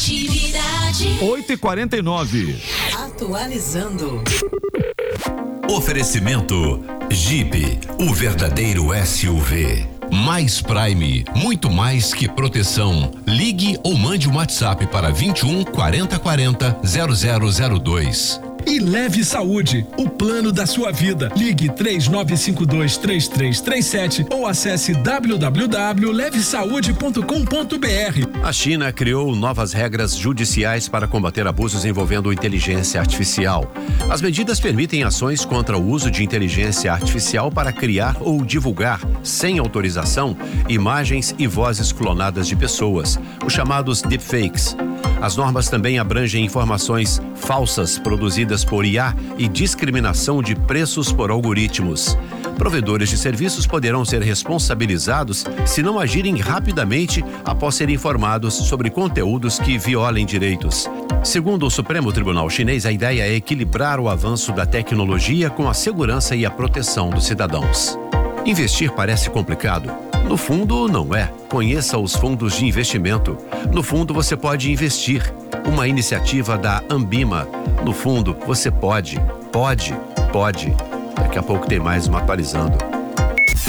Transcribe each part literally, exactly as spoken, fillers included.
Positividade. oito e quarenta e nove. Atualizando. Oferecimento Jeep, o verdadeiro S U V. Mais Prime, muito mais que proteção. Ligue ou mande um WhatsApp para vinte e um, quarenta, quarenta, zero zero zero dois. E Leve Saúde, o plano da sua vida. Ligue três nove cinco dois, três três três sete ou acesse w w w ponto leve saúde ponto com ponto b r. A China criou novas regras judiciais para combater abusos envolvendo inteligência artificial. As medidas permitem ações contra o uso de inteligência artificial para criar ou divulgar, sem autorização, imagens e vozes clonadas de pessoas, os chamados deepfakes. As normas também abrangem informações falsas produzidas por I A e discriminação de preços por algoritmos. Provedores de serviços poderão ser responsabilizados se não agirem rapidamente após serem informados sobre conteúdos que violem direitos. Segundo o Supremo Tribunal Chinês, a ideia é equilibrar o avanço da tecnologia com a segurança e a proteção dos cidadãos. Investir parece complicado? No fundo, não é. Conheça os fundos de investimento. No fundo, você pode investir. Uma iniciativa da Ambima. No fundo, você pode, pode, pode. Daqui a pouco tem mais uma atualizando.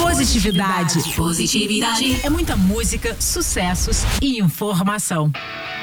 Positividade. Positividade. É muita música, sucessos e informação.